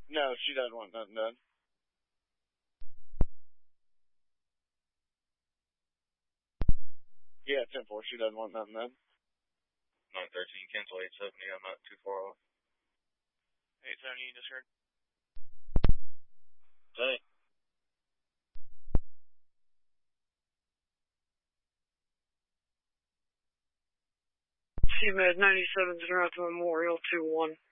No, she doesn't want nothing done. Yeah, 10-4, she doesn't want nothing done. 913, cancel 870, I'm not too far off. 870, you just heard? Hey. CMed 97's North Memorial 2-1.